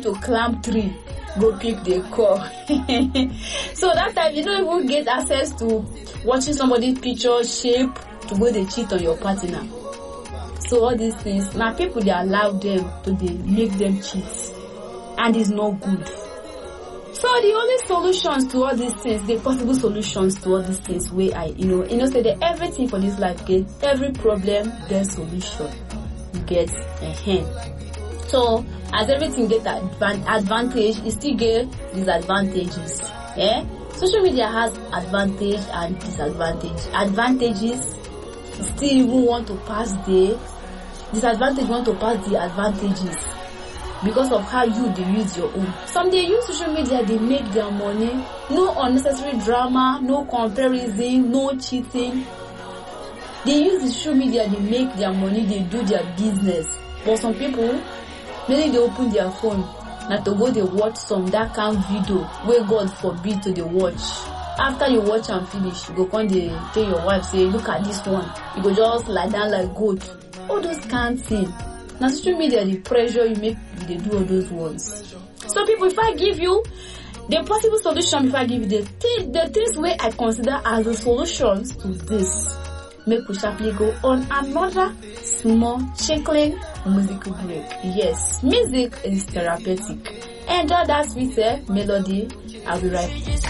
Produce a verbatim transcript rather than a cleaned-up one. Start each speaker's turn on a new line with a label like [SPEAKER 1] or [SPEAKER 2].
[SPEAKER 1] to climb tree, go pick the call. So that time you don't even get access to watching somebody's picture shape to go they cheat on your partner. So all these things, now people they allow them to they make them cheat, and it's not good. So the only solutions to all these things, the possible solutions to all these things, where I, you know, you know, say that everything for this life get every problem there's solution. You get a hand. So as everything get advan- advantage, it still get disadvantages. Eh? Social media has advantage and disadvantage. Advantages still even want to pass the disadvantage want to pass the advantages because of how you they use your own. Some they use social media, they make their money. No unnecessary drama, no comparison, no cheating. They use the social media, they make their money, they do their business. But some people, maybe they open their phone, now to go they watch some that kind of video where God forbid to they watch. After you watch and finish, you go come they tell your wife, say, look at this one. You go just lie down like goat. All those kind of things. Now social media, the pressure you make, they do all those ones. So people, if I give you the possible solution, if I give you the th- the things where I consider as the solutions to this, make we sharply go on another small chickling musical break. Yes, music is therapeutic. Enjoy that sweet uh, melody. I'll be right back.